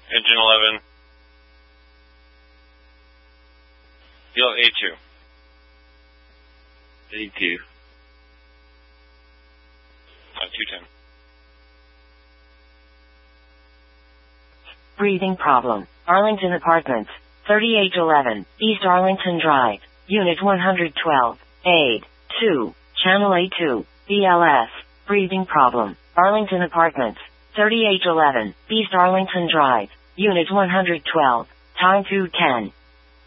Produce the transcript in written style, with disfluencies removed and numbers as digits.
Engine 11. Field A2. A2. 210. Breathing problem. Arlington Apartments, 3811, East Arlington Drive, Unit 112, Aid, 2, Channel A2, BLS. Breathing problem. Arlington Apartments, 3811, East Arlington Drive, Unit 112, time 210.